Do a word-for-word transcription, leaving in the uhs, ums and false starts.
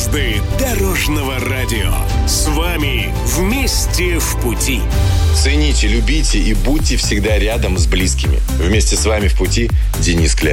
Звезды дорожного радио. С вами вместе в пути. Цените, любите и будьте всегда рядом с близкими. Вместе с вами в пути Денис Кля.